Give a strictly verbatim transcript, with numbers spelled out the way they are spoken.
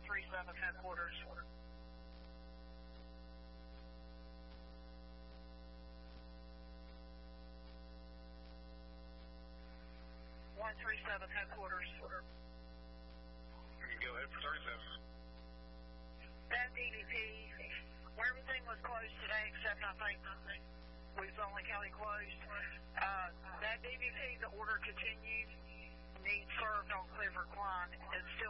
one three seven headquarters. one three seven headquarters. You can go ahead for thirty-seven. That D V P, where everything was closed today except I think Wheatstone County closed. Uh, that D V P, the order continued, needs served on Cleveland Klein is